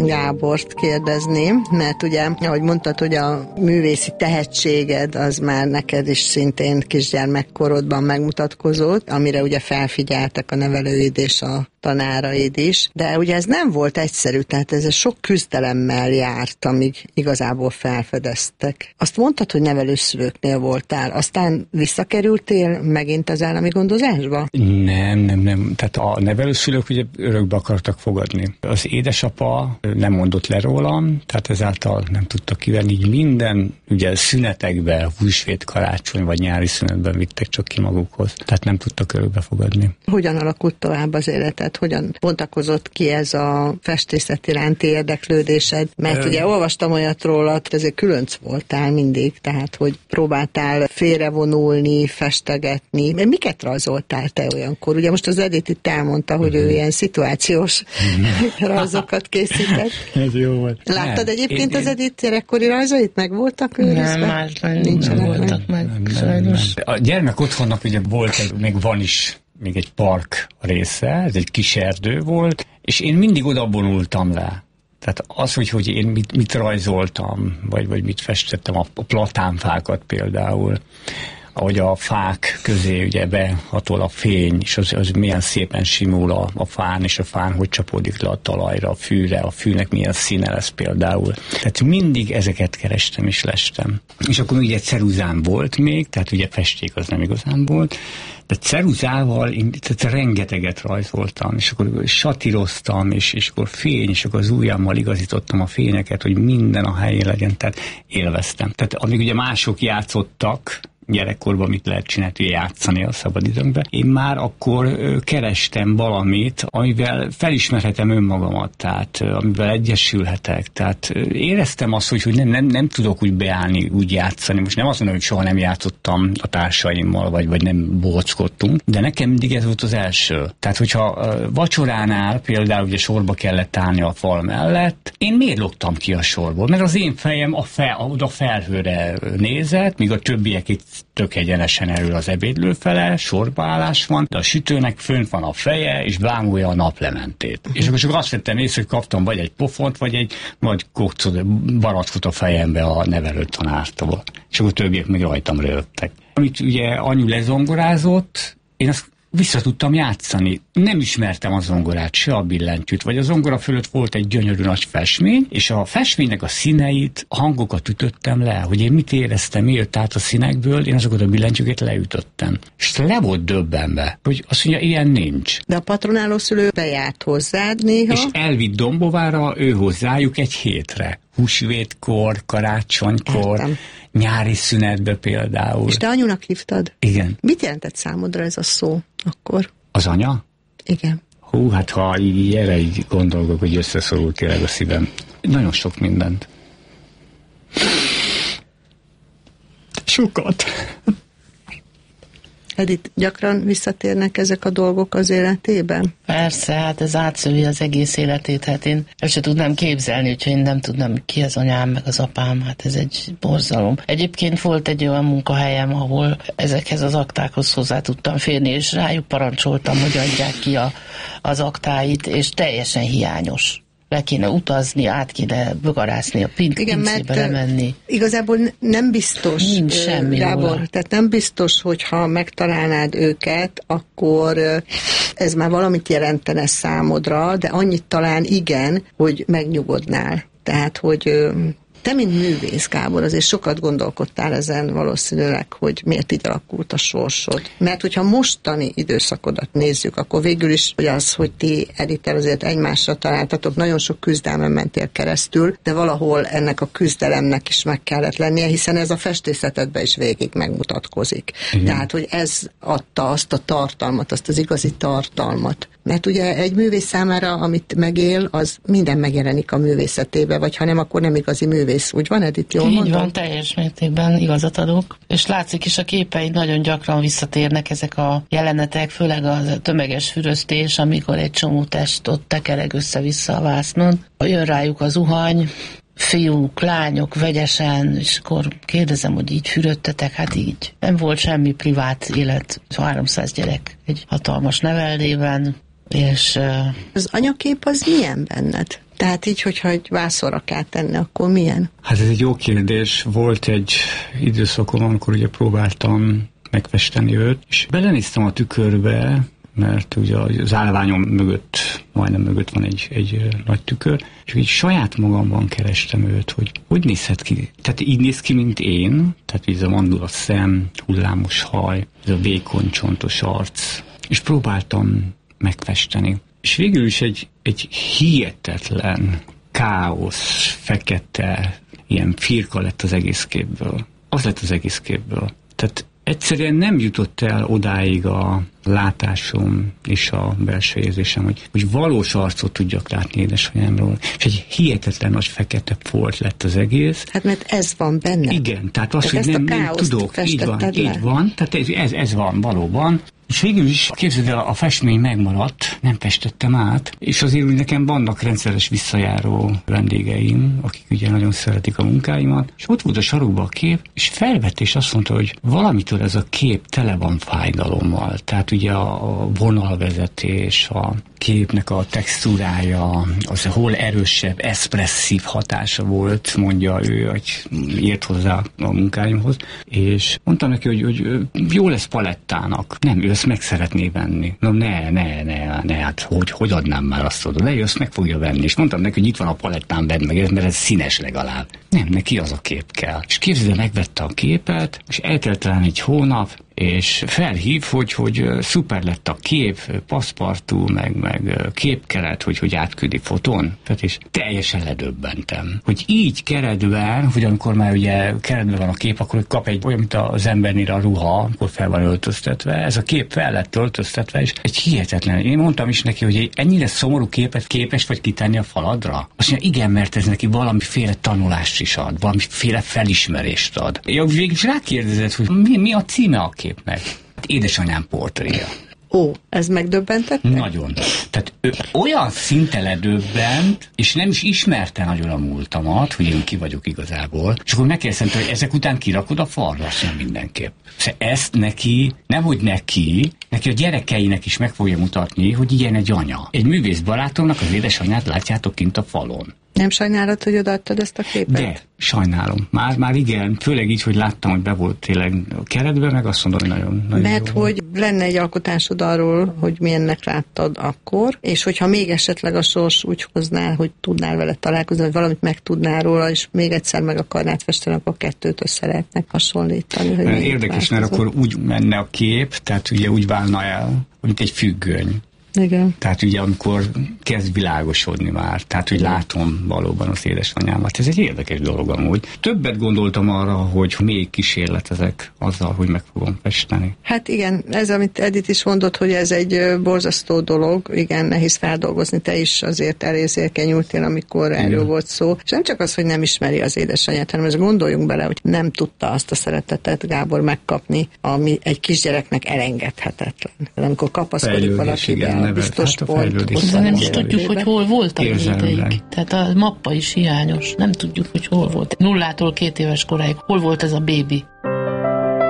Gábort kérdezném, mert ugye, ahogy mondtad, hogy a művészi tehetséged az már neked is szintén kisgyermekkorodban megmutatkozott, amire ugye felfigyeltek a nevelőid és a tanáraid is, de ugye ez nem volt egyszerű, tehát ez sok küzdelemmel járt, amíg igazából felfedeztek. Azt mondtad, hogy nevelőszülőknél voltál, aztán visszakerültél megint az állami gondozásba? Nem. Tehát a nevelőszülők ugye örökbe akartak fogadni. Az édesapa nem mondott le rólam, tehát ezáltal nem tudtak kivenni, így minden ugye szünetekbe, húsvét, karácsony vagy nyári szünetben vittek csak ki magukhoz, tehát nem tudtak örökbe fogadni. Hogyan alakult tovább az életed? Hogyan bontakozott ki ez a festészet iránti érdeklődésed? Mert ugye olvastam olyat róla, ezért különc voltál mindig, tehát hogy próbáltál félrevonulni, festegetni. Miket rajzoltál te olyankor? Ugye most az Edith itt elmondta, hogy ő ilyen szituációs rajzokat készített. Ez jó volt. Láttad egyébként az Edith gyerekkori rajzait? Meg voltak őrizve? Nem, már nincsenek voltak meg, sajnos. A gyermek otthonnak ugye volt, még van is még egy park része, ez egy kis erdő volt, és én mindig oda vonultam le. Tehát az, hogy én mit rajzoltam, vagy mit festettem, a platánfákat például, ahogy a fák közé ugye behatol a fény, és az milyen szépen simul a fán, és a fán hogy csapódik le a talajra, a fűre, a fűnek milyen színe lesz például. Tehát mindig ezeket kerestem és lestem. És akkor ugye ceruzám volt még, tehát ugye festék az nem igazán volt, de ceruzával én tehát rengeteget rajzoltam, és akkor satíroztam, és akkor fény, és akkor az ujjammal igazítottam a fényeket, hogy minden a helyén legyen, tehát élveztem. Tehát amíg ugye mások játszottak, gyerekkorban mit lehet csinálni, hogy játszani a szabadidőmben. Én már akkor kerestem valamit, amivel felismerhetem önmagamat, tehát amivel egyesülhetek. Tehát éreztem azt, hogy nem tudok úgy beállni, úgy játszani. Most nem azt mondom, hogy soha nem játszottam a társaimmal, vagy nem bohockodtunk, de nekem mindig ez volt az első. Tehát, hogyha vacsoránál például ugye sorba kellett állni a fal mellett, én miért lógtam ki a sorból? Mert az én fejem oda felhőre nézett, míg a többiek itt tök egyenesen erről az ebédlő fele, sorbaállás van, de a sütőnek fönt van a feje, és bámulja a naplementét. És akkor csak azt vettem észre, hogy kaptam vagy egy pofont, vagy egy nagy barackot a fejembe a nevelőtanártól. És akkor többiek még rajtam rögtek. Amit ugye anyu lezongorázott, én azt vissza tudtam játszani. Nem ismertem a zongorát, se a billentyűt, vagy a zongora fölött volt egy gyönyörű nagy festmény, és a festménynek a színeit, a hangokat ütöttem le, hogy én mit éreztem, jött át a színekből, én azokat a billentyűket leütöttem. És le volt döbbenve, hogy azt mondja, ilyen nincs. De a patronáló szülő bejárt hozzád néha? És elvitt Dombovára, ő hozzájuk egy hétre. Húsvétkor, karácsonykor, értem. Nyári szünetbe például. És te anyunak hívtad? Igen. Mit jelentett számodra ez a szó akkor? Az anya? Igen. Hú, hát ha így erre így gondolok, hogy összeszorult tényleg a szívem. Nagyon sok mindent. Sokat. Edith, gyakran visszatérnek ezek a dolgok az életében? Persze, hát ez átszövi az egész életét, hát én el sem tudnám képzelni, úgyhogy én nem tudnam, ki az anyám, meg az apám, hát ez egy borzalom. Egyébként volt egy olyan munkahelyem, ahol ezekhez az aktákhoz hozzá tudtam férni, és rájuk parancsoltam, hogy adják ki az aktáit, és teljesen hiányos. Le kéne utazni, át kéne bögarászni a pincébe lemenni. Igazából nem biztos, nincs semmi Gábor, róla. tehát nem biztos, hogyha megtalálnád őket, akkor ez már valamit jelentene számodra, de annyit talán igen, hogy megnyugodnál. Tehát, hogy te, mint művész, Gábor, azért sokat gondolkodtál ezen valószínűleg, hogy miért így alakult a sorsod. Mert hogyha mostani időszakodat nézzük, akkor végül is hogy az, hogy ti Edittel azért egymásra találtatok, nagyon sok küzdelmen mentél keresztül, de valahol ennek a küzdelemnek is meg kellett lennie, hiszen ez a festészetedben is végig megmutatkozik. Igen. Tehát, hogy ez adta azt a tartalmat, azt az igazi tartalmat. Mert ugye egy művész számára, amit megél, az minden megjelenik a művészetébe, vagy ha nem, akkor nem igazi művész. Úgy van, Edith, jól mondom? Így van, teljes mértékben igazat adok. És látszik is a képeid, nagyon gyakran visszatérnek ezek a jelenetek, főleg a tömeges füröztés, amikor egy csomó test ott tekereg össze-vissza a vásznon. Jön rájuk a zuhany, fiúk, lányok vegyesen, és akkor kérdezem, hogy így fürödtetek, hát így. Nem volt semmi privát élet, 300 gyerek egy hatalmas neveldében, és... Az anyakép az milyen benned? Tehát így, hogyha egy vászorra kell tenni, akkor milyen? Hát ez egy jó kérdés. Volt egy időszakom, amikor ugye próbáltam megfesteni őt, és belenéztem a tükörbe, mert ugye az állványom mögött, majdnem mögött van egy nagy tükör, és így saját magamban kerestem őt, hogy nézhet ki. Tehát így néz ki, mint én, tehát ez a mandulat szem, hullámos haj, ez a vékony csontos arc, és próbáltam megfesteni. És végül is egy hihetetlen káosz, fekete, ilyen firka lett az egész képből. Az lett az egész képből. Tehát egyszerűen nem jutott el odáig a látásom és a belső érzésem, hogy valós arcot tudjak látni édesanyámról. És egy hihetetlen nagy fekete folt lett az egész. Hát mert ez van benne. Igen, tehát az, hogy nem tudok. Így van, tehát ez van valóban. És végül is, képzeld el, a festmény megmaradt, nem festettem át, és azért úgy nekem vannak rendszeres visszajáró vendégeim, akik ugye nagyon szeretik a munkáimat, és ott volt a sarokban a kép, és felvett, és azt mondta, hogy valamitől ez a kép tele van fájdalommal. Tehát ugye a vonalvezetés, a képnek a textúrája, az hol erősebb, expresszív hatása volt, mondja ő, hogy írt hozzá a munkáimhoz, és mondtam neki, hogy jó lesz palettának. Nem, ő ezt meg szeretné venni. No, ne, hát hogy adnám már azt oda? Ne, ő ezt meg fogja venni. És mondtam neki, hogy itt van a palettán, vedd meg, mert ez színes legalább. Nem, neki az a kép kell. És képzeld, megvette a képet, és eltelt talán egy hónap, és felhív, hogy szuper lett a kép, paszpartú, meg képkeret, hogy átküldi fotón. Tehát és teljesen ledöbbentem. Hogy így keretben, hogy amikor már ugye keretben van a kép, akkor kap egy olyan, mint az embernél a ruha, amikor fel van öltöztetve. Ez a kép fel lett öltöztetve, és egy hihetetlen. Én mondtam is neki, hogy ennyire szomorú képet képes vagy kitenni a faladra. Azt mondja, igen, mert ez neki valamiféle tanulást is ad, valamiféle felismerést ad. Ja, végül is rákérdezett, hogy mi a címe a képnek? Édesanyám portréja. Ó, ez megdöbbentett? Nagyon. Tehát ő olyan szinten ledöbbent, és nem is ismerte nagyon a múltamat, hogy én ki vagyok igazából. És akkor megkérdeztem, hogy ezek után kirakod a falra, sem mindenképp. Ezt neki, nemhogy neki a gyerekeinek is meg fogja mutatni, hogy ilyen egy anya. Egy művész barátomnak az édesanyját látjátok kint a falon. Nem sajnálod, hogy odaadtad ezt a képet? De, sajnálom. Már igen, főleg így, hogy láttam, hogy be volt tényleg a keretbe, meg azt mondom, hogy nagyon mert jó. hogy lenne egy alkotásod arról, hogy milyennek láttad akkor, és hogyha még esetleg a sors úgy hoznál, hogy tudnál vele találkozni, vagy valamit megtudnál róla, és még egyszer meg akarnád festeni, akkor kettőt össze lehetnek hasonlítani. Hogy érdekes, mert akkor úgy menne a kép, tehát ugye úgy válna el, mint egy függöny. Igen. Tehát ugye amikor kezd világosodni már, tehát hogy látom valóban az édesanyámat. Ez egy érdekes dolog amúgy. Többet gondoltam arra, hogy még kísérletezek azzal, hogy meg fogom festeni. Hát igen, ez amit Edith is mondott, hogy ez egy borzasztó dolog, igen, nehéz feldolgozni, te is azért elérzékenyültél, amikor erről volt szó. És nem csak az, hogy nem ismeri az édesanyját, hanem ezt gondoljunk bele, hogy nem tudta azt a szeretetet Gábor megkapni, ami egy kisgyereknek elengedhetetlen. Amikor kapaszkodik valakivel, biztos pont. De nem is tudjuk, hogy hol volt a ideig. Tehát a mappa is hiányos. Nem tudjuk, hogy hol volt. 0-tól 2 éves koráig. Hol volt ez a bébi?